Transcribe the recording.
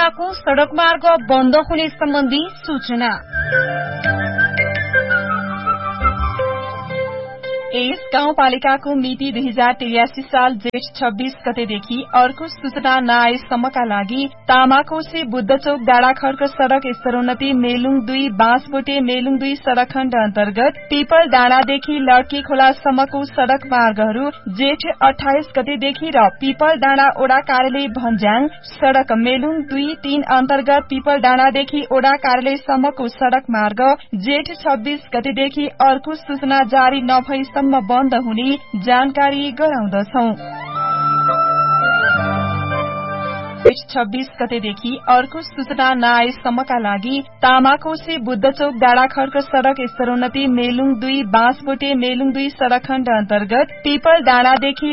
गाउँपालिकाको सड़क मार्ग बन्द हुने सम्बन्धी सूचना। यस गाउँपालिकाको मिति 2083 साल जेठ 26 गतेदेखि अर्को सूचना नआएसम्मका लागि तामाकोशी बुद्धचोक डाँडाखर्क सड़क स्तरोन्नति मेलुङ 2 बाँसबोटे मेलुङ 2 सड़क खण्ड अन्तर्गत पिपल डाँडादेखि लड्की खोलासम्मको सड़क मार्गहरू जेठ 28 गतेदेखि र पिपल डाँडा ओडा कार्यालय भन्ज्याङ सड़क मेलुङ 2-3 अन्तर्गत पिपल डाँडादेखि ओडा कार्यालयसम्मको सड़क मार्ग जेठ 26 गतेदेखि अर्को सूचना जारी नभई बन्द हुने जानकारी गराउँदछौ। 26 गतेदेखि अर्को सूचना नआएसम्मका लागि तामाकोशी बुद्धचोक डाँडाखर्क सड़क स्तरोन्नति मेलुङ 2 बाँसबोटे मेलुङ 2 सड़क खण्ड अन्तर्गत पिपल डाँडादेखि